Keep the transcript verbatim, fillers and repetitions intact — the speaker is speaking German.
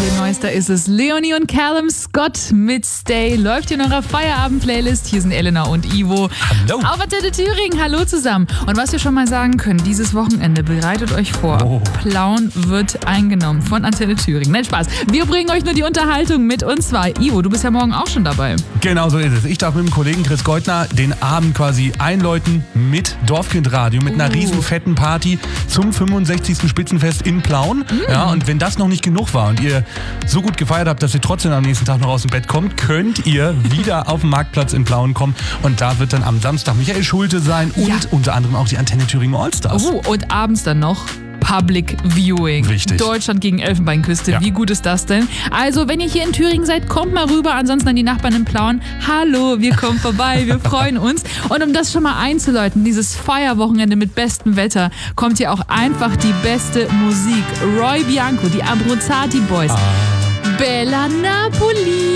Neuester ist es. Leonie und Callum Scott mit Stay. Läuft hier in eurer Feierabend-Playlist. Hier sind Elena und Ivo. Hallo. Auf Antenne Thüringen. Hallo zusammen. Und was wir schon mal sagen können, dieses Wochenende, bereitet euch vor. Oh. Plauen wird eingenommen von Antenne Thüringen. Nein, Spaß. Wir bringen euch nur die Unterhaltung mit. Und zwar, Ivo, du bist ja morgen auch schon dabei. Genau so ist es. Ich darf mit dem Kollegen Chris Goldner den Abend quasi einläuten mit Dorfkindradio, mit einer Uh. riesen fetten Party zum fünfundsechzigsten Spitzenfest in Plauen. Mm. Ja, und wenn das noch nicht genug war und ihr so gut gefeiert habt, dass ihr trotzdem am nächsten Tag noch aus dem Bett kommt, könnt ihr wieder auf den Marktplatz in Plauen kommen. Und da wird dann am Samstag Michael Schulte sein und Ja. unter anderem auch die Antenne Thüringen Allstars. Oh, und abends dann noch Public Viewing. Richtig. Deutschland gegen Elfenbeinküste. Ja. Wie gut ist das denn? Also, wenn ihr hier in Thüringen seid, kommt mal rüber. Ansonsten an die Nachbarn in Plauen. Hallo, wir kommen vorbei. Wir freuen uns. Und um das schon mal einzuläuten, dieses Feierwochenende mit bestem Wetter, kommt hier auch einfach die beste Musik. Roy Bianco, die Abruzzati Boys. Ah. Bella Napoli.